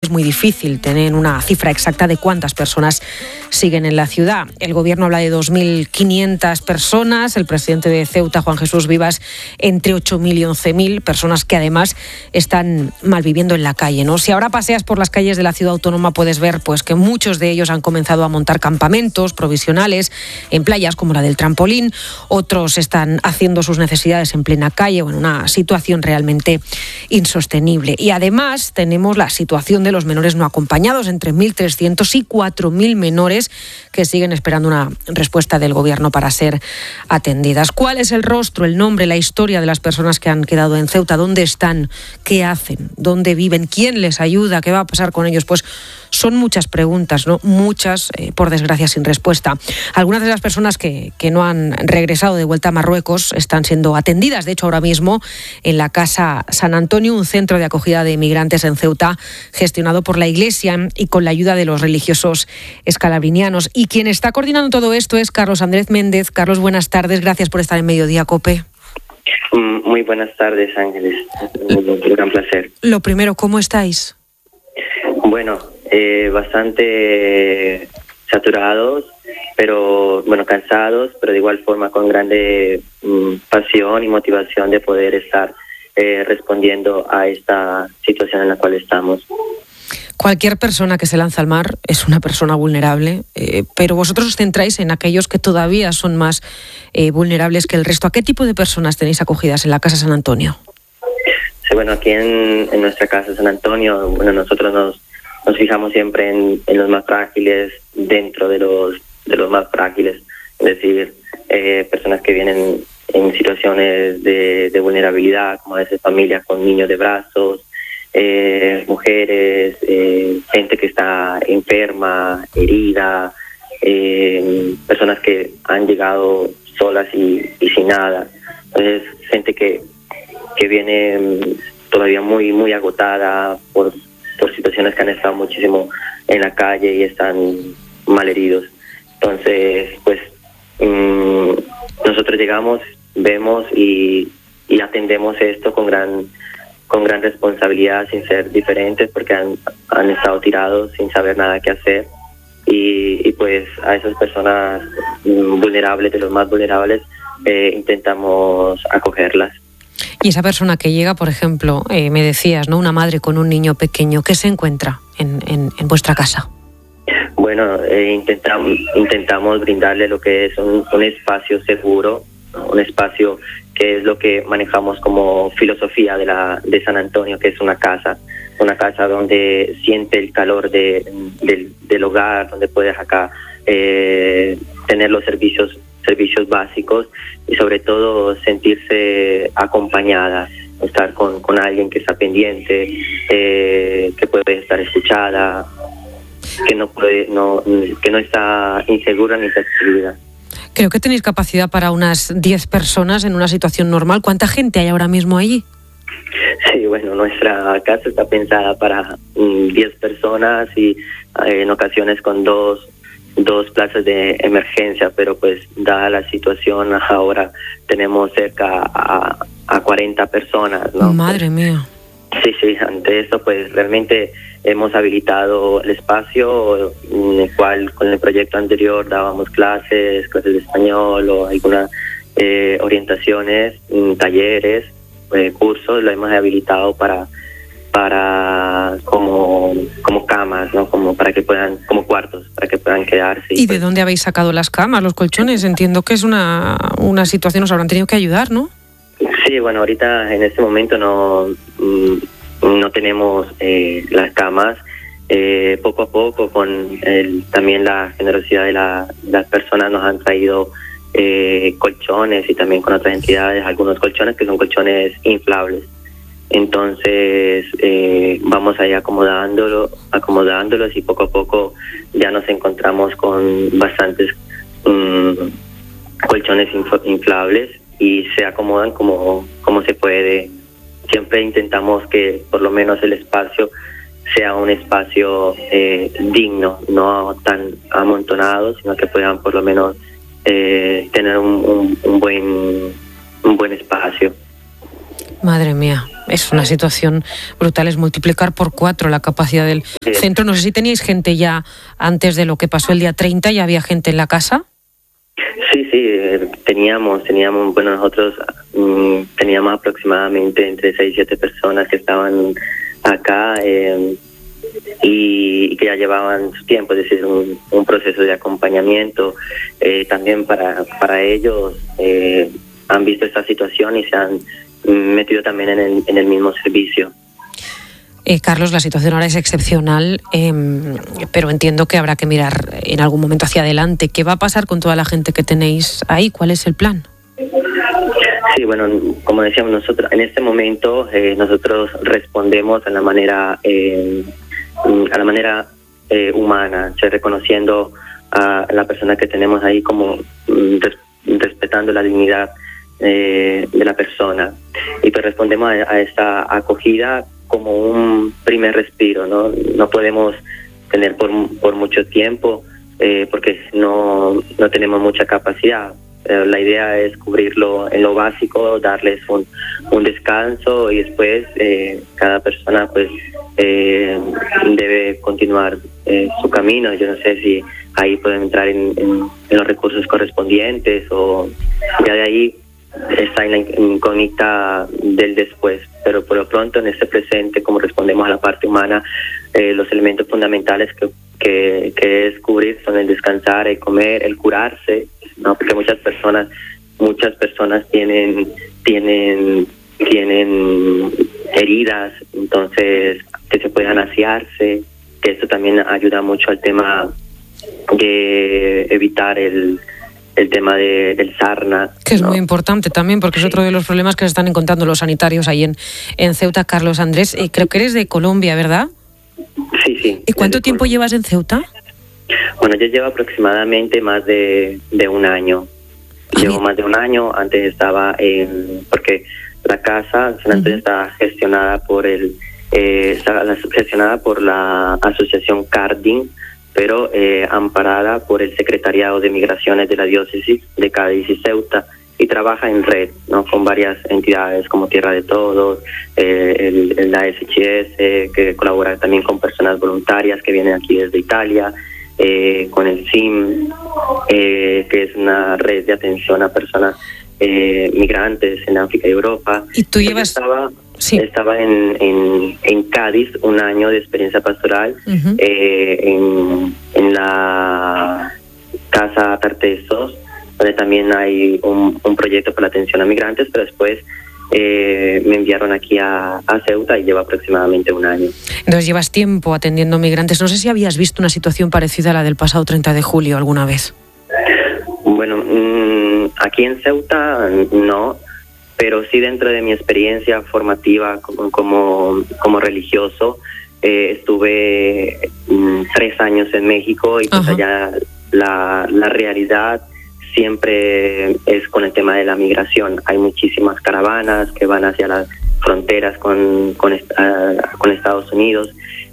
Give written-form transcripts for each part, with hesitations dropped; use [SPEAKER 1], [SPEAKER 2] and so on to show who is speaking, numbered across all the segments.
[SPEAKER 1] Es muy difícil tener una cifra exacta de cuántas personas siguen en la ciudad. El gobierno habla de 2.500 personas, el presidente de Ceuta, Juan Jesús Vivas, entre 8.000 y 11.000 personas que además están malviviendo en la calle, ¿no? Si ahora paseas por las calles de la ciudad autónoma puedes ver pues que muchos de ellos han comenzado a montar campamentos provisionales en playas como la del Trampolín, otros están haciendo sus necesidades en plena calle, o en una situación realmente insostenible. Y además tenemos la situación de los menores no acompañados, entre 1.300 y 4.000 menores que siguen esperando una respuesta del gobierno para ser atendidas. ¿Cuál es el rostro, el nombre, la historia de las personas que han quedado en Ceuta? ¿Dónde están? ¿Qué hacen? ¿Dónde viven? ¿Quién les ayuda? ¿Qué va a pasar con ellos? Pues son muchas preguntas, ¿no? Muchas, por desgracia, sin respuesta. Algunas de las personas que no han regresado de vuelta a Marruecos están siendo atendidas, de hecho, ahora mismo en la Casa San Antonio, un centro de acogida de migrantes en Ceuta, gestionado por la Iglesia y con la ayuda de los religiosos escalabrinianos. Y quien está coordinando todo esto es Carlos Andrés Méndez. Carlos, buenas tardes. Gracias por estar en Mediodía COPE.
[SPEAKER 2] Muy buenas tardes, Ángeles. Un gran placer.
[SPEAKER 1] Lo primero, ¿cómo estáis?
[SPEAKER 2] Bueno, bastante saturados, pero cansados, pero de igual forma con grande pasión y motivación de poder estar respondiendo a esta situación en la cual estamos.
[SPEAKER 1] Cualquier persona que se lanza al mar es una persona vulnerable, pero vosotros os centráis en aquellos que todavía son más vulnerables que el resto. ¿A qué tipo de personas tenéis acogidas en la Casa San Antonio?
[SPEAKER 2] Sí, bueno, aquí en nuestra Casa San Antonio, nosotros nos fijamos siempre en los más frágiles dentro de los más frágiles, es decir, personas que vienen en situaciones de vulnerabilidad, como a veces familias con niños de brazos, mujeres, gente que está enferma, herida, personas que han llegado solas y sin nada. Entonces, gente que viene todavía muy agotada por situaciones que han estado muchísimo en la calle y están mal heridos. Entonces, pues nosotros llegamos, vemos y atendemos esto con gran responsabilidad, sin ser diferentes, porque han estado tirados sin saber nada qué hacer, y pues a esas personas vulnerables, de los más vulnerables, intentamos acogerlas.
[SPEAKER 1] Y esa persona que llega, por ejemplo, me decías, ¿no? Una madre con un niño pequeño, ¿qué se encuentra en vuestra casa?
[SPEAKER 2] Bueno, intentamos brindarle lo que es un espacio seguro, un espacio que es lo que manejamos como filosofía de San Antonio, que es una casa donde siente el calor del hogar, donde puedes acá tener los servicios básicos y sobre todo sentirse acompañada, estar con alguien que está pendiente, que puede estar escuchada, que no está insegura ni excluida.
[SPEAKER 1] Creo que tenéis capacidad para unas 10 personas en una situación normal. ¿Cuánta gente hay ahora mismo allí?
[SPEAKER 2] Sí, bueno, nuestra casa está pensada para 10 personas y en ocasiones con dos plazas de emergencia, pero pues dada la situación ahora tenemos cerca a 40 personas, ¿no?
[SPEAKER 1] Madre mía.
[SPEAKER 2] Sí, ante esto pues realmente hemos habilitado el espacio en el cual con el proyecto anterior dábamos clases de español o algunas orientaciones, talleres, cursos, lo hemos habilitado para como camas, ¿no? Como cuartos, para que puedan quedarse.
[SPEAKER 1] ¿Y de dónde habéis sacado las camas, los colchones? Entiendo que es una situación, os habrán tenido que ayudar, ¿no?
[SPEAKER 2] Sí, bueno, ahorita en este momento no tenemos las camas. Poco a poco, con también la generosidad de las personas, nos han traído colchones, y también con otras entidades algunos colchones que son colchones inflables. Entonces vamos ahí acomodándolos y poco a poco ya nos encontramos con bastantes colchones inflables y se acomodan como se puede. Siempre intentamos que por lo menos el espacio sea un espacio digno, no tan amontonado, sino que puedan por lo menos tener un buen espacio.
[SPEAKER 1] Madre mía, es una situación brutal, es multiplicar por 4 la capacidad del centro. No sé si teníais gente ya antes de lo que pasó el día 30, ¿ya había gente en la casa?
[SPEAKER 2] Sí, teníamos, bueno, nosotros teníamos aproximadamente entre 6 y 7 personas que estaban acá y que ya llevaban su tiempo, es decir, un proceso de acompañamiento. También para ellos han visto esta situación y se han metido también en el mismo servicio.
[SPEAKER 1] Carlos, la situación ahora es excepcional, pero entiendo que habrá que mirar en algún momento hacia adelante. ¿Qué va a pasar con toda la gente que tenéis ahí? ¿Cuál es el plan?
[SPEAKER 2] Sí, bueno, como decíamos nosotros, en este momento nosotros respondemos a la manera humana, reconociendo a la persona que tenemos ahí como respetando la dignidad de la persona, y pues respondemos a esta acogida como un primer respiro, no podemos tener por mucho tiempo porque no tenemos mucha capacidad. La idea es cubrirlo en lo básico, darles un descanso, y después cada persona pues debe continuar su camino. Yo no sé si ahí pueden entrar en los recursos correspondientes, o ya de ahí está en la incógnita del después, pero por lo pronto en este presente, como respondemos a la parte humana, los elementos fundamentales que es cubrir son el descansar, el comer, el curarse, ¿no? Porque muchas personas tienen heridas, entonces que se puedan asearse, que esto también ayuda mucho al tema de evitar el tema del sarna.
[SPEAKER 1] Que es muy importante también, porque es otro de los problemas que se están encontrando los sanitarios ahí en Ceuta. Carlos Andrés, creo que eres de Colombia, ¿verdad?
[SPEAKER 2] Sí.
[SPEAKER 1] ¿Y cuánto tiempo llevas en Ceuta?
[SPEAKER 2] Bueno, yo llevo aproximadamente más de un año. Llevo más de un año. Antes estaba porque la casa San Antonio está gestionada por la asociación Cardin, pero amparada por el Secretariado de Migraciones de la Diócesis de Cádiz y Ceuta, y trabaja en red, ¿no? Con varias entidades como Tierra de Todos, la SHS, que colabora también con personas voluntarias que vienen aquí desde Italia, con el CIM, que es una red de atención a personas migrantes en África y Europa.
[SPEAKER 1] ¿Y tú llevas...?
[SPEAKER 2] Estaba en Cádiz un año de experiencia pastoral, en la Casa Tartesos, donde también hay un proyecto para la atención a migrantes, pero después me enviaron aquí a Ceuta y llevo aproximadamente un año.
[SPEAKER 1] Entonces llevas tiempo atendiendo migrantes. No sé si habías visto una situación parecida a la del pasado 30 de julio alguna vez.
[SPEAKER 2] Bueno, aquí en Ceuta no, pero sí dentro de mi experiencia formativa como religioso, estuve 3 años en México, y pues allá la realidad siempre es con el tema de la migración. Hay muchísimas caravanas que van hacia las fronteras con Estados Unidos,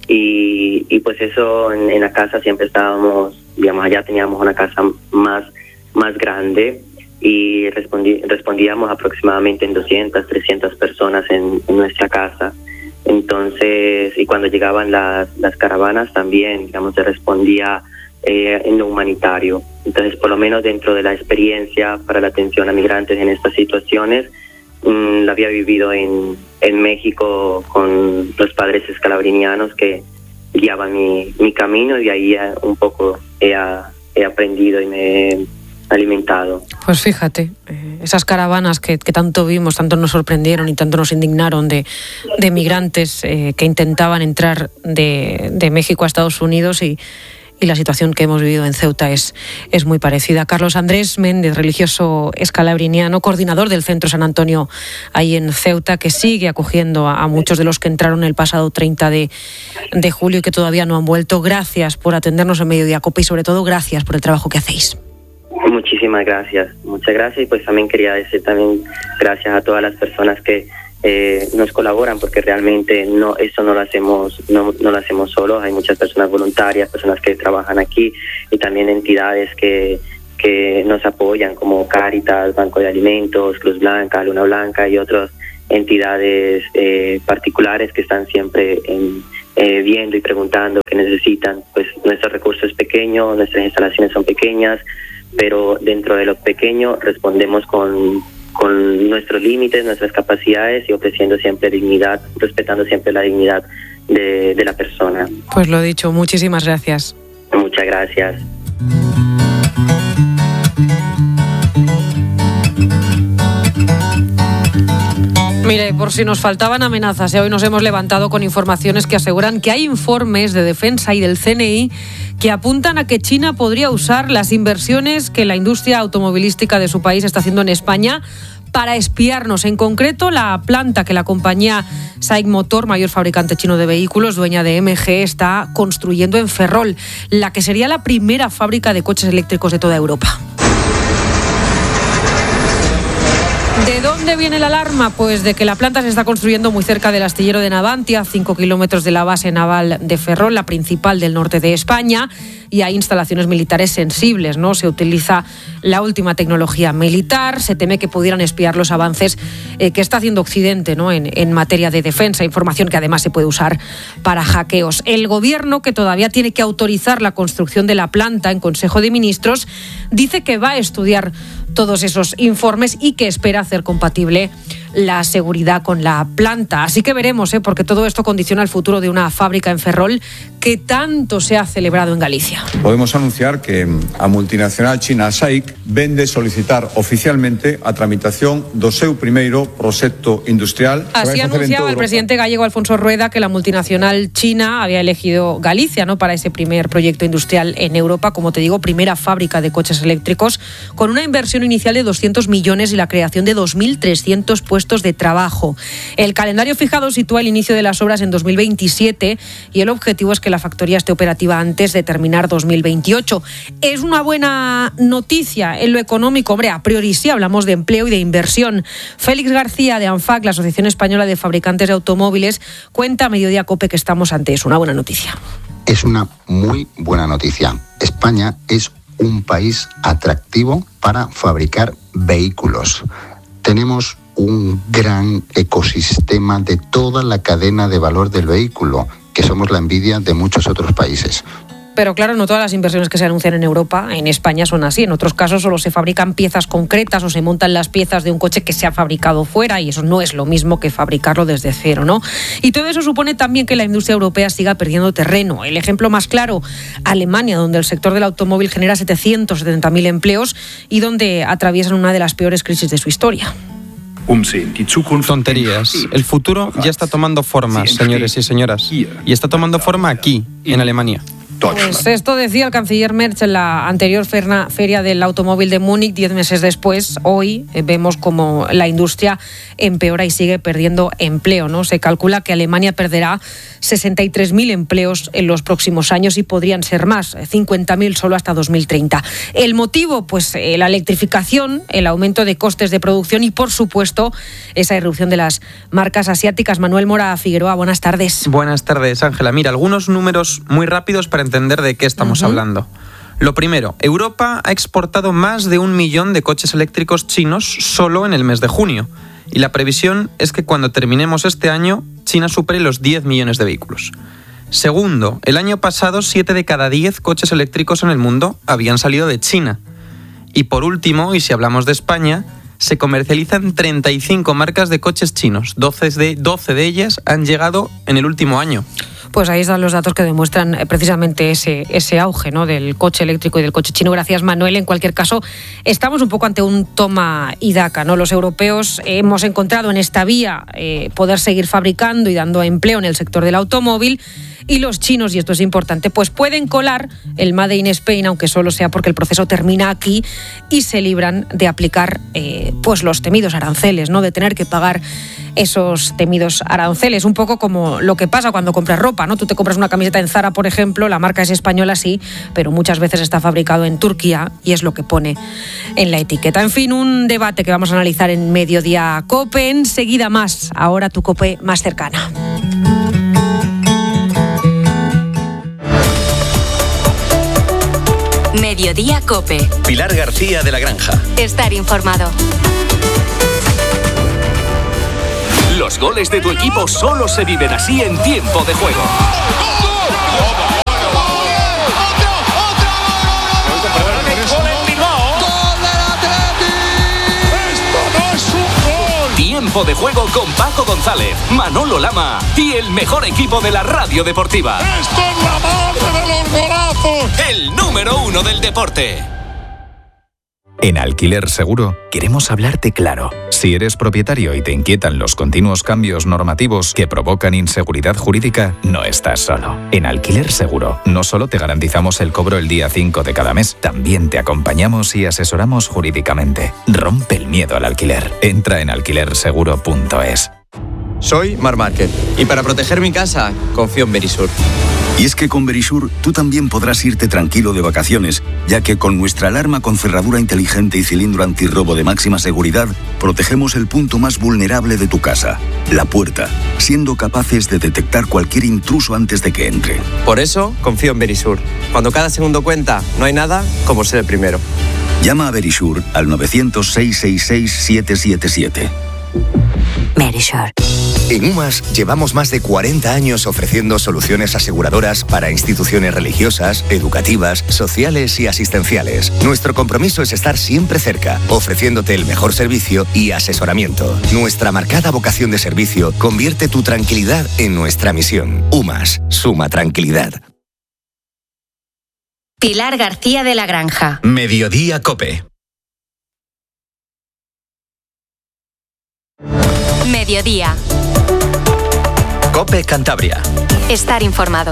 [SPEAKER 2] y pues eso en la casa siempre estábamos, digamos, allá teníamos una casa más grande, y respondíamos aproximadamente en 200, 300 personas en nuestra casa. Entonces, y cuando llegaban las caravanas también, digamos, se respondía en lo humanitario. Entonces, por lo menos dentro de la experiencia para la atención a migrantes en estas situaciones, la había vivido en México con los padres escalabrinianos que guiaban mi camino, y de ahí un poco he aprendido y me he alimentado.
[SPEAKER 1] Pues fíjate, esas caravanas que tanto vimos, tanto nos sorprendieron y tanto nos indignaron de migrantes que intentaban entrar de México a Estados Unidos, y la situación que hemos vivido en Ceuta es muy parecida. Carlos Andrés Méndez, religioso escalabriniano, coordinador del Centro San Antonio ahí en Ceuta, que sigue acogiendo a muchos de los que entraron el pasado 30 de julio y que todavía no han vuelto. Gracias por atendernos en Mediodía Cope, y sobre todo gracias por el trabajo que hacéis.
[SPEAKER 2] Muchísimas gracias, muchas gracias, y pues también quería decir gracias a todas las personas que nos colaboran, porque realmente eso no lo hacemos solos. Hay muchas personas voluntarias, personas que trabajan aquí, y también entidades que nos apoyan, como Cáritas, Banco de Alimentos, Cruz Blanca, Luna Blanca y otras entidades particulares que están siempre viendo y preguntando qué necesitan. Pues nuestro recurso es pequeño, nuestras instalaciones son pequeñas, pero dentro de lo pequeño respondemos con nuestros límites, nuestras capacidades y ofreciendo siempre dignidad, respetando siempre la dignidad de la persona.
[SPEAKER 1] Pues lo dicho, muchísimas gracias.
[SPEAKER 2] Muchas gracias.
[SPEAKER 1] Mire, por si nos faltaban amenazas, hoy nos hemos levantado con informaciones que aseguran que hay informes de defensa y del CNI que apuntan a que China podría usar las inversiones que la industria automovilística de su país está haciendo en España para espiarnos. En concreto, la planta que la compañía SAIC Motor, mayor fabricante chino de vehículos, dueña de MG, está construyendo en Ferrol, la que sería la primera fábrica de coches eléctricos de toda Europa. ¿De dónde viene la alarma? Pues de que la planta se está construyendo muy cerca del astillero de Navantia, a 5 kilómetros de la base naval de Ferrol, la principal del norte de España, y hay instalaciones militares sensibles, ¿no? Se utiliza la última tecnología militar, se teme que pudieran espiar los avances que está haciendo Occidente, ¿no? en materia de defensa, información que además se puede usar para hackeos. El gobierno, que todavía tiene que autorizar la construcción de la planta en Consejo de Ministros, dice que va a estudiar todos esos informes y que espera hacer compatible la seguridad con la planta. Así que veremos, porque todo esto condiciona el futuro de una fábrica en Ferrol que tanto se ha celebrado en Galicia.
[SPEAKER 3] Podemos anunciar que a multinacional china SAIC vende solicitar oficialmente a tramitación do seu primeiro proxecto industrial.
[SPEAKER 1] Así anunciaba el presidente gallego Alfonso Rueda que la multinacional china había elegido Galicia, ¿no?, para ese primer proyecto industrial en Europa, como te digo, primera fábrica de coches eléctricos, con una inversión inicial de 200 millones y la creación de 2.300 puestos de trabajo. El calendario fijado sitúa el inicio de las obras en 2027 y el objetivo es que la factoría esté operativa antes de terminar 2028. Es una buena noticia en lo económico. Hombre, a priori sí hablamos de empleo y de inversión. Félix García de ANFAC, la Asociación Española de Fabricantes de Automóviles, cuenta a Mediodía COPE que estamos ante eso. Una buena noticia.
[SPEAKER 4] Es una muy buena noticia. España es un país atractivo para fabricar vehículos. Tenemos un gran ecosistema de toda la cadena de valor del vehículo, que somos la envidia de muchos otros países.
[SPEAKER 1] Pero claro, no todas las inversiones que se anuncian en Europa, en España, son así. En otros casos solo se fabrican piezas concretas o se montan las piezas de un coche que se ha fabricado fuera, y eso no es lo mismo que fabricarlo desde cero, ¿no? Y todo eso supone también que la industria europea siga perdiendo terreno. El ejemplo más claro, Alemania, donde el sector del automóvil genera 770.000 empleos y donde atraviesan una de las peores crisis de su historia.
[SPEAKER 5] Tonterías. El futuro ya está tomando forma, señores y señoras. Y está tomando forma aquí, en Alemania.
[SPEAKER 1] Pues esto decía el canciller Merz en la anterior feria del automóvil de Múnich. 10 meses después, hoy vemos como la industria empeora y sigue perdiendo empleo, ¿no? Se calcula que Alemania perderá 63.000 empleos en los próximos años y podrían ser más, 50.000 solo hasta 2030. El motivo, pues la electrificación, el aumento de costes de producción y, por supuesto, esa irrupción de las marcas asiáticas. Manuel Mora Figueroa, buenas tardes.
[SPEAKER 5] Buenas tardes, Ángela. Mira, algunos números muy rápidos para entender de qué estamos hablando. Lo primero, Europa ha exportado más de 1 millón de coches eléctricos chinos solo en el mes de junio. Y la previsión es que cuando terminemos este año, China supere los 10 millones de vehículos. Segundo, el año pasado 7 de cada 10 coches eléctricos en el mundo habían salido de China. Y por último, y si hablamos de España, se comercializan 35 marcas de coches chinos. 12 de ellas han llegado en el último año.
[SPEAKER 1] Pues ahí están los datos que demuestran precisamente ese auge, ¿no?, del coche eléctrico y del coche chino. Gracias, Manuel. En cualquier caso, estamos un poco ante un toma y daca, ¿no? Los europeos hemos encontrado en esta vía poder seguir fabricando y dando empleo en el sector del automóvil, y los chinos, y esto es importante, pues pueden colar el Made in Spain, aunque solo sea porque el proceso termina aquí, y se libran de aplicar pues los temidos aranceles, ¿no?, de tener que pagar esos temidos aranceles. Un poco como lo que pasa cuando compras ropa, ¿no? Tú te compras una camiseta en Zara, por ejemplo, la marca es española, sí, pero muchas veces está fabricado en Turquía y es lo que pone en la etiqueta. En fin, un debate que vamos a analizar en Mediodía COPE. Enseguida más, ahora tu COPE más cercana.
[SPEAKER 6] Mediodía COPE.
[SPEAKER 7] Pilar García de la Granja.
[SPEAKER 6] Estar informado. Los goles de tu equipo solo se viven así en Tiempo de Juego. Tiempo de Juego con Paco González, Manolo Lama y el mejor equipo de la radio deportiva.
[SPEAKER 7] ¡Esto es la madre de los golazos!
[SPEAKER 6] El número 1 del deporte.
[SPEAKER 8] En Alquiler Seguro queremos hablarte claro. Si eres propietario y te inquietan los continuos cambios normativos que provocan inseguridad jurídica, no estás solo. En Alquiler Seguro no solo te garantizamos el cobro el día 5 de cada mes, también te acompañamos y asesoramos jurídicamente. Rompe el miedo al alquiler. Entra en alquilerseguro.es.
[SPEAKER 9] Soy Marc Márquez y para proteger mi casa confío en Verisur.
[SPEAKER 10] Y es que con Verisur tú también podrás irte tranquilo de vacaciones, ya que con nuestra alarma con cerradura inteligente y cilindro antirrobo de máxima seguridad, protegemos el punto más vulnerable de tu casa, la puerta, siendo capaces de detectar cualquier intruso antes de que entre.
[SPEAKER 9] Por eso confío en Verisur. Cuando cada segundo cuenta, no hay nada como ser el primero.
[SPEAKER 10] Llama a Verisur al 900-666-777.
[SPEAKER 11] Verisur. En UMAS llevamos más de 40 años ofreciendo soluciones aseguradoras para instituciones religiosas, educativas, sociales y asistenciales. Nuestro compromiso es estar siempre cerca, ofreciéndote el mejor servicio y asesoramiento. Nuestra marcada vocación de servicio convierte tu tranquilidad en nuestra misión. UMAS, suma tranquilidad.
[SPEAKER 12] Pilar García de la Granja.
[SPEAKER 8] Mediodía COPE.
[SPEAKER 12] Mediodía.
[SPEAKER 8] COPE Cantabria.
[SPEAKER 12] Estar informado.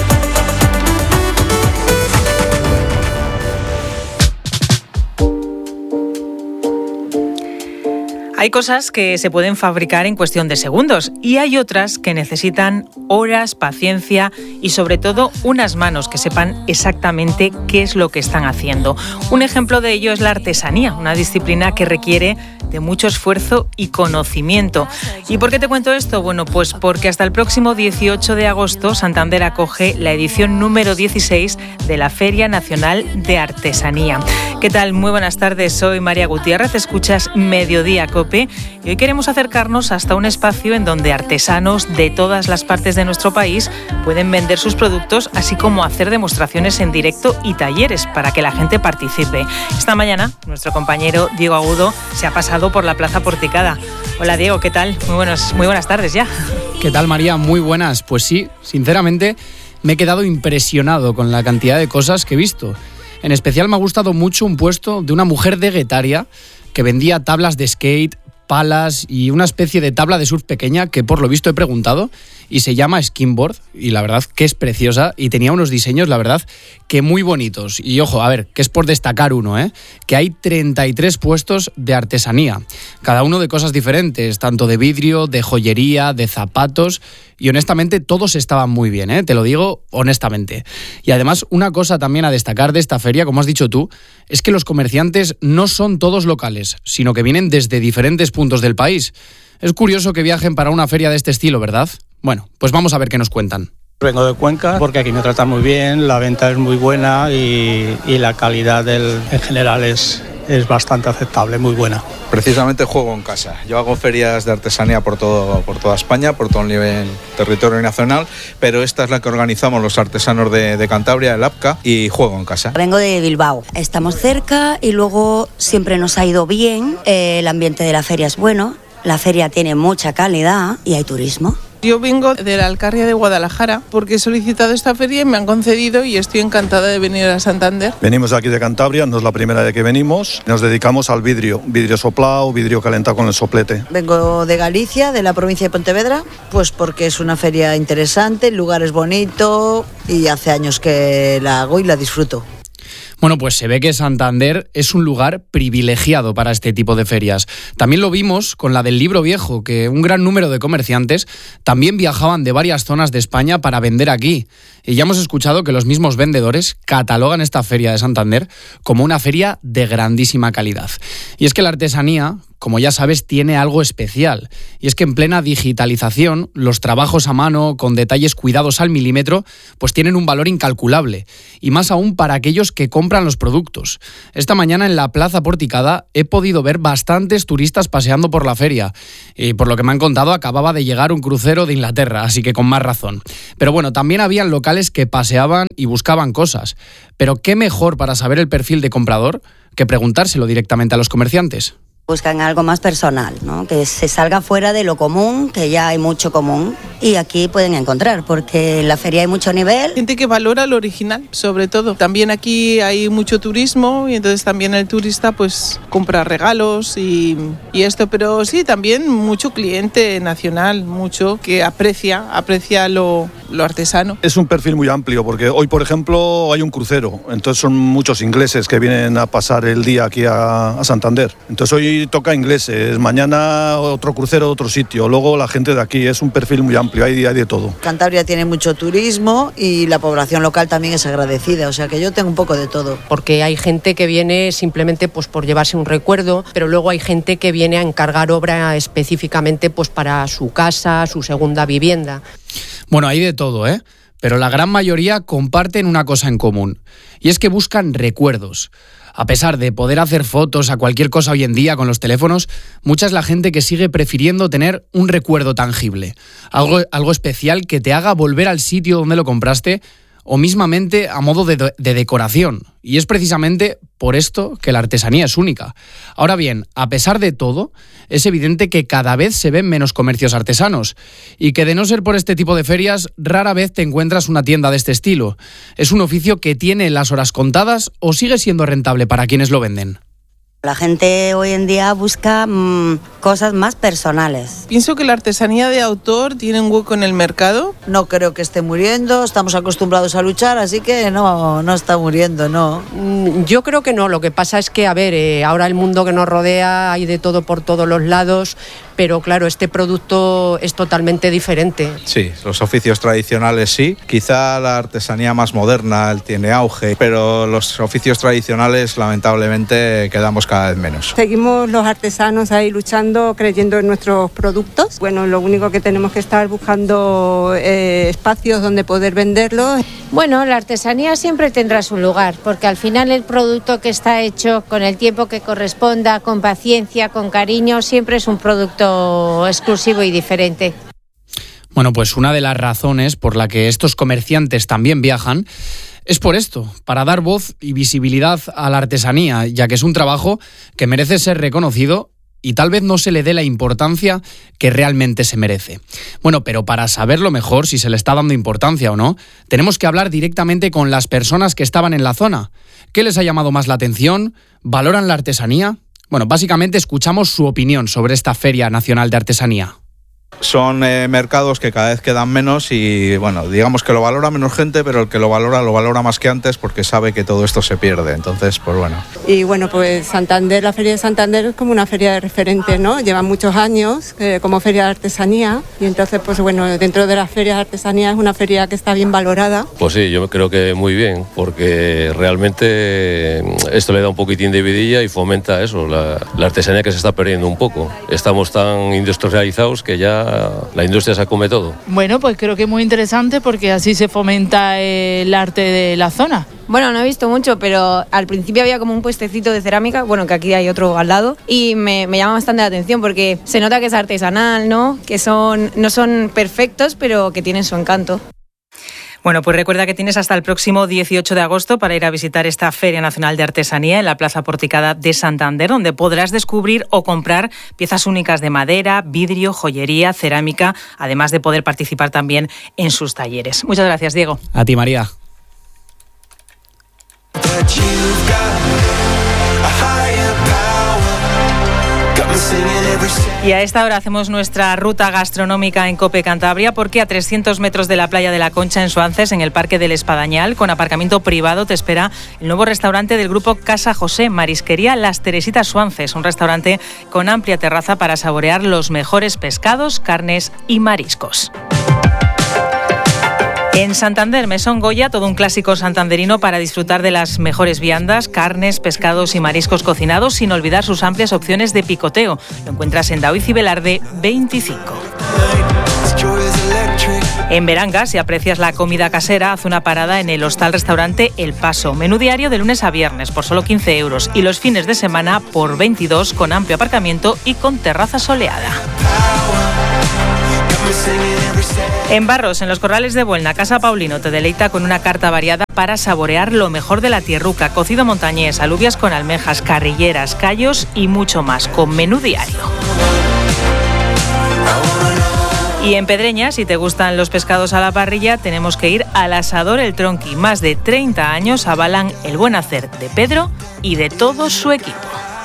[SPEAKER 13] Hay cosas que se pueden fabricar en cuestión de segundos y hay otras que necesitan horas, paciencia y sobre todo unas manos que sepan exactamente qué es lo que están haciendo. Un ejemplo de ello es la artesanía, una disciplina que requiere de mucho esfuerzo y conocimiento. ¿Y por qué te cuento esto? Bueno, pues porque hasta el próximo 18 de agosto Santander acoge la edición número 16 de la Feria Nacional de Artesanía. ¿Qué tal? Muy buenas tardes, soy María Gutiérrez, escuchas Mediodía COPE y hoy queremos acercarnos hasta un espacio en donde artesanos de todas las partes de nuestro país pueden vender sus productos, así como hacer demostraciones en directo y talleres para que la gente participe. Esta mañana nuestro compañero Diego Agudo se ha pasado por la Plaza Porticada. Hola Diego, ¿qué tal? Muy buenas tardes ya.
[SPEAKER 14] ¿Qué tal María? Muy buenas. Pues sí, sinceramente me he quedado impresionado con la cantidad de cosas que he visto. En especial me ha gustado mucho un puesto de una mujer de Guetaria que vendía tablas de skate, palas y una especie de tabla de surf pequeña que por lo visto he preguntado y se llama Skimboard y la verdad que es preciosa y tenía unos diseños, la verdad, que muy bonitos. Y ojo, a ver, que es por destacar uno, que hay 33 puestos de artesanía, cada uno de cosas diferentes, tanto de vidrio, de joyería, de zapatos y honestamente todos estaban muy bien, te lo digo honestamente. Y además una cosa también a destacar de esta feria, como has dicho tú, es que los comerciantes no son todos locales, sino que vienen desde diferentes puntos del país. Es curioso que viajen para una feria de este estilo, ¿verdad? Bueno, pues vamos a ver qué nos cuentan.
[SPEAKER 15] Vengo de Cuenca porque aquí me tratan muy bien, la venta es muy buena y la calidad en general es bastante aceptable, muy buena.
[SPEAKER 16] Precisamente juego en casa. Yo hago ferias de artesanía por toda España, por todo el nivel territorio nacional, pero esta es la que organizamos los artesanos de Cantabria, el APCA, y juego en casa.
[SPEAKER 17] Vengo de Bilbao. Estamos cerca y luego siempre nos ha ido bien, el ambiente de la feria es bueno, la feria tiene mucha calidad y hay turismo.
[SPEAKER 18] Yo vengo de la Alcarria de Guadalajara porque he solicitado esta feria y me han concedido y estoy encantada de venir a Santander.
[SPEAKER 19] Venimos aquí de Cantabria, no es la primera vez que venimos. Nos dedicamos al vidrio soplado, vidrio calentado con el soplete.
[SPEAKER 20] Vengo de Galicia, de la provincia de Pontevedra, pues porque es una feria interesante, el lugar es bonito y hace años que la hago y la disfruto.
[SPEAKER 14] Bueno, pues se ve que Santander es un lugar privilegiado para este tipo de ferias. También lo vimos con la del Libro Viejo, que un gran número de comerciantes también viajaban de varias zonas de España para vender aquí. Y ya hemos escuchado que los mismos vendedores catalogan esta feria de Santander como una feria de grandísima calidad. Y es que la artesanía, como ya sabes, tiene algo especial. Y es que en plena digitalización, los trabajos a mano, con detalles cuidados al milímetro, pues tienen un valor incalculable. Y más aún para aquellos que compran los productos. Esta mañana en la Plaza Porticada he podido ver bastantes turistas paseando por la feria. Y por lo que me han contado, acababa de llegar un crucero de Inglaterra, así que con más razón. Pero bueno, también habían locales que paseaban y buscaban cosas. Pero ¿qué mejor para saber el perfil de comprador que preguntárselo directamente a los comerciantes?
[SPEAKER 17] Buscan algo más personal, ¿no? Que se salga fuera de lo común, que ya hay mucho común, y aquí pueden encontrar, porque en la feria hay mucho nivel.
[SPEAKER 18] Gente que valora lo original, sobre todo. También aquí hay mucho turismo y entonces también el turista pues compra regalos y esto, pero sí, también mucho cliente nacional, mucho que aprecia lo artesano.
[SPEAKER 19] Es un perfil muy amplio, porque hoy, por ejemplo, hay un crucero, entonces son muchos ingleses que vienen a pasar el día aquí a Santander. Entonces hoy toca ingleses, mañana otro crucero de otro sitio, luego la gente de aquí. Es un perfil muy amplio, hay de todo.
[SPEAKER 20] Cantabria tiene mucho turismo y la población local también es agradecida, o sea que yo tengo un poco de todo.
[SPEAKER 21] Porque hay gente que viene simplemente pues por llevarse un recuerdo, pero luego hay gente que viene a encargar obra específicamente pues para su casa, su segunda vivienda.
[SPEAKER 14] Bueno, hay de todo, ¿eh? Pero la gran mayoría comparten una cosa en común, y es que buscan recuerdos. A pesar de poder hacer fotos a cualquier cosa hoy en día con los teléfonos, mucha es la gente que sigue prefiriendo tener un recuerdo tangible, algo especial que te haga volver al sitio donde lo compraste o mismamente a modo de decoración. Y es precisamente por esto que la artesanía es única. Ahora bien, a pesar de todo, es evidente que cada vez se ven menos comercios artesanos y que de no ser por este tipo de ferias, rara vez te encuentras una tienda de este estilo. ¿Es un oficio que tiene las horas contadas o sigue siendo rentable para quienes lo venden?
[SPEAKER 17] La gente hoy en día busca cosas más personales.
[SPEAKER 18] Pienso que la artesanía de autor tiene un hueco en el mercado.
[SPEAKER 20] No creo que esté muriendo, estamos acostumbrados a luchar, así que no está muriendo, no.
[SPEAKER 21] Yo creo que no, lo que pasa es que, ahora el mundo que nos rodea hay de todo por todos los lados, pero claro, este producto es totalmente diferente.
[SPEAKER 16] Sí, los oficios tradicionales sí, quizá la artesanía más moderna tiene auge, pero los oficios tradicionales lamentablemente quedamos cada vez menos.
[SPEAKER 22] Seguimos los artesanos ahí luchando, creyendo en nuestros productos. Bueno, lo único que tenemos que estar buscando espacios donde poder venderlos.
[SPEAKER 23] Bueno, la artesanía siempre tendrá su lugar, porque al final el producto que está hecho con el tiempo que corresponda, con paciencia, con cariño, siempre es un producto exclusivo y diferente.
[SPEAKER 14] Bueno, pues una de las razones por la que estos comerciantes también viajan es por esto, para dar voz y visibilidad a la artesanía, ya que es un trabajo que merece ser reconocido y tal vez no se le dé la importancia que realmente se merece. Bueno, pero para saberlo mejor, si se le está dando importancia o no, tenemos que hablar directamente con las personas que estaban en la zona. ¿Qué les ha llamado más la atención? ¿Valoran la artesanía? Bueno, básicamente escuchamos su opinión sobre esta Feria Nacional de Artesanía.
[SPEAKER 16] Son mercados que cada vez quedan menos y, bueno, digamos que lo valora menos gente, pero el que lo valora más que antes porque sabe que todo esto se pierde. Entonces, pues bueno.
[SPEAKER 22] Y bueno, pues Santander, la Feria de Santander es como una feria de referente, ¿no? Llevan muchos años como feria de artesanía y entonces, pues bueno, dentro de las ferias de artesanía es una feria que está bien valorada.
[SPEAKER 24] Pues sí, yo creo que muy bien, porque realmente esto le da un poquitín de vidilla y fomenta eso, la artesanía que se está perdiendo un poco. Estamos tan industrializados que ya la industria se come todo.
[SPEAKER 25] Bueno, pues creo que es muy interesante porque así se fomenta el arte de la zona.
[SPEAKER 26] Bueno, no he visto mucho, pero al principio había como un puestecito de cerámica, bueno, que aquí hay otro al lado, y me llama bastante la atención porque se nota que es artesanal, ¿no? Que no son perfectos, pero que tienen su encanto.
[SPEAKER 13] Bueno, pues recuerda que tienes hasta el próximo 18 de agosto para ir a visitar esta Feria Nacional de Artesanía en la Plaza Porticada de Santander, donde podrás descubrir o comprar piezas únicas de madera, vidrio, joyería, cerámica, además de poder participar también en sus talleres. Muchas gracias, Diego.
[SPEAKER 14] A ti, María.
[SPEAKER 13] Y a esta hora hacemos nuestra ruta gastronómica en COPE Cantabria, porque a 300 metros de la playa de la Concha, en Suances, en el Parque del Espadañal, con aparcamiento privado, te espera el nuevo restaurante del grupo Casa José, Marisquería Las Teresitas Suances, un restaurante con amplia terraza para saborear los mejores pescados, carnes y mariscos. En Santander, Mesón Goya, todo un clásico santanderino para disfrutar de las mejores viandas, carnes, pescados y mariscos cocinados, sin olvidar sus amplias opciones de picoteo. Lo encuentras en Daoiz y Velarde 25. En Berangas, si aprecias la comida casera, haz una parada en el hostal-restaurante El Paso. Menú diario de lunes a viernes por solo 15 euros y los fines de semana por 22, con amplio aparcamiento y con terraza soleada. En Barros, en los Corrales de Buelna, Casa Paulino te deleita con una carta variada para saborear lo mejor de la tierruca, cocido montañés, alubias con almejas, carrilleras, callos y mucho más, con menú diario. Y en Pedreña, si te gustan los pescados a la parrilla, tenemos que ir al Asador El Tronqui. Más de 30 años avalan el buen hacer de Pedro y de todo su equipo.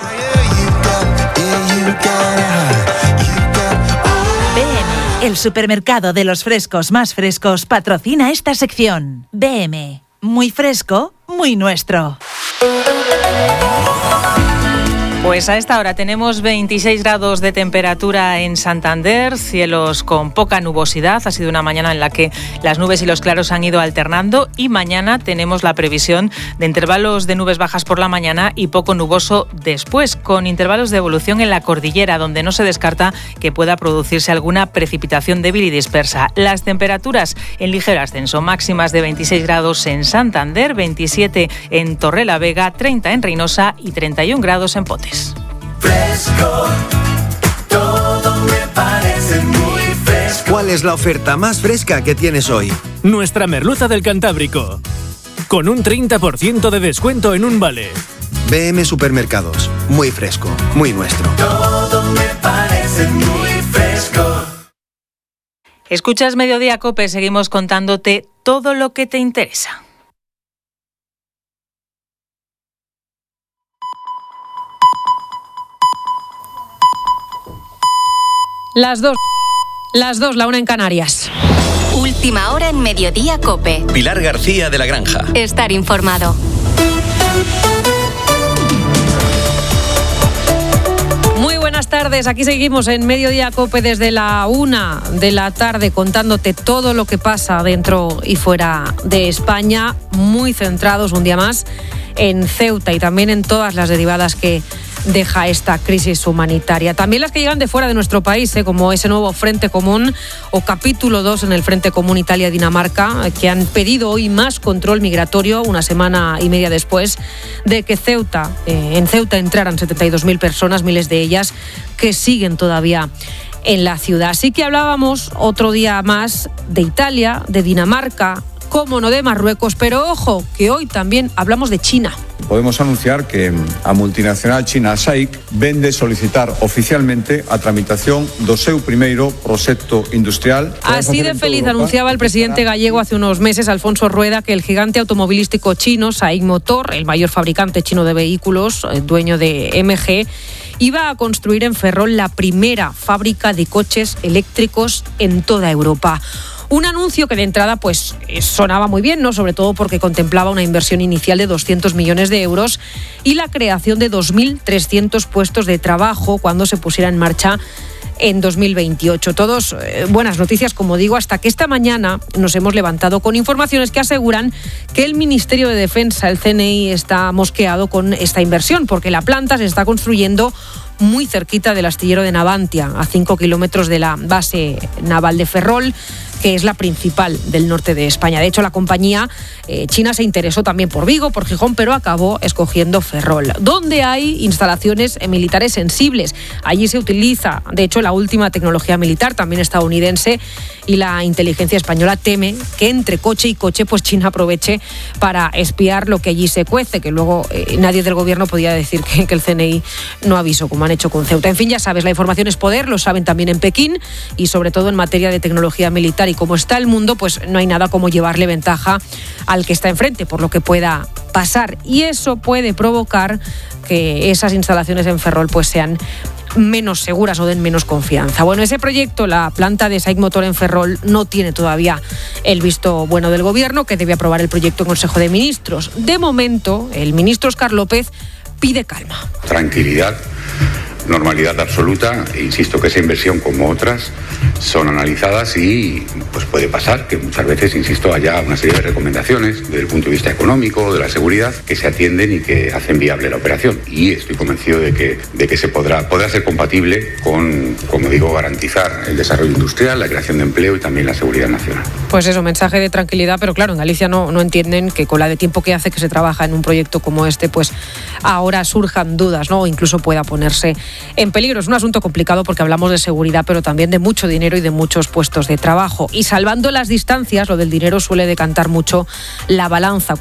[SPEAKER 1] BM, el supermercado de los frescos más frescos, patrocina esta sección. BM, muy fresco, muy nuestro.
[SPEAKER 13] Pues a esta hora tenemos 26 grados de temperatura en Santander, cielos con poca nubosidad. Ha sido una mañana en la que las nubes y los claros han ido alternando y mañana tenemos la previsión de intervalos de nubes bajas por la mañana y poco nuboso después, con intervalos de evolución en la cordillera, donde no se descarta que pueda producirse alguna precipitación débil y dispersa. Las temperaturas en ligero ascenso, máximas de 26 grados en Santander, 27 en Torrelavega, 30 en Reynosa y 31 grados en Potes.
[SPEAKER 2] Fresco, todo me parece muy fresco.
[SPEAKER 3] ¿Cuál es la oferta más fresca que tienes hoy?
[SPEAKER 4] Nuestra merluza del Cantábrico, con un 30% de descuento en un vale.
[SPEAKER 3] BM Supermercados, muy fresco, muy nuestro.
[SPEAKER 2] Todo me parece muy fresco.
[SPEAKER 13] Escuchas Mediodía COPE, seguimos contándote todo lo que te interesa.
[SPEAKER 21] Las dos, la una en Canarias.
[SPEAKER 12] Última hora en Mediodía COPE.
[SPEAKER 11] Pilar García de la Granja.
[SPEAKER 12] Estar informado.
[SPEAKER 21] Muy buenas tardes, aquí seguimos en Mediodía COPE desde la 1 de la tarde contándote todo lo que pasa dentro y fuera de España, muy centrados un día más en Ceuta y también en todas las derivadas que deja esta crisis humanitaria. También las que llegan de fuera de nuestro país, como ese nuevo Frente Común o capítulo 2 en el Frente Común Italia-Dinamarca, que han pedido hoy más control migratorio una semana y media después de que en Ceuta entraran 72.000 personas, miles de ellas que siguen todavía en la ciudad. Así que hablábamos otro día más de Italia, de Dinamarca, cómo no de Marruecos, pero ojo, que hoy también hablamos de China.
[SPEAKER 5] Podemos anunciar que a multinacional china SAIC vende solicitar oficialmente a tramitación do seu primeiro proxecto industrial.
[SPEAKER 21] Así de feliz anunciaba el presidente gallego hace unos meses, Alfonso Rueda, que el gigante automovilístico chino SAIC Motor, el mayor fabricante chino de vehículos, dueño de MG, iba a construir en Ferrol la primera fábrica de coches eléctricos en toda Europa. Un anuncio que de entrada pues sonaba muy bien, ¿no? Sobre todo porque contemplaba una inversión inicial de 200 millones de euros y la creación de 2.300 puestos de trabajo cuando se pusiera en marcha en 2028. Todos buenas noticias, como digo, hasta que esta mañana nos hemos levantado con informaciones que aseguran que el Ministerio de Defensa, el CNI, está mosqueado con esta inversión porque la planta se está construyendo muy cerquita del astillero de Navantia, a 5 kilómetros de la base naval de Ferrol, que es la principal del norte de España. De hecho, la compañía china se interesó también por Vigo, por Gijón, pero acabó escogiendo Ferrol, donde hay instalaciones militares sensibles. Allí se utiliza, de hecho, la última tecnología militar, también estadounidense, y la inteligencia española teme que entre coche y coche, pues China aproveche para espiar lo que allí se cuece, que luego nadie del gobierno podía decir que el CNI no avisó, como han hecho con Ceuta. En fin, ya sabes, la información es poder, lo saben también en Pekín, y sobre todo en materia de tecnología militar. Y como está el mundo, pues no hay nada como llevarle ventaja al que está enfrente, por lo que pueda pasar. Y eso puede provocar que esas instalaciones en Ferrol pues sean menos seguras o den menos confianza. Bueno, ese proyecto, la planta de SAIC Motor en Ferrol, no tiene todavía el visto bueno del gobierno, que debe aprobar el proyecto en Consejo de Ministros. De momento, el ministro Óscar López pide calma.
[SPEAKER 7] Tranquilidad
[SPEAKER 6] normalidad absoluta. Insisto que esa inversión, como otras, son analizadas y pues puede pasar que muchas veces, insisto, haya una serie de recomendaciones desde el punto de vista económico, de la seguridad, que se atienden y que hacen viable la operación. Y estoy convencido de que se podrá ser compatible con, como digo, garantizar el desarrollo industrial, la creación de empleo y también la seguridad nacional.
[SPEAKER 21] Pues eso, mensaje de tranquilidad, pero claro, en Galicia no entienden que con la de tiempo que hace que se trabaja en un proyecto como este, pues ahora surjan dudas, ¿no? O incluso pueda ponerse en peligro. Es un asunto complicado porque hablamos de seguridad, pero también de mucho dinero y de muchos puestos de trabajo. Y salvando las distancias, lo del dinero suele decantar mucho la balanza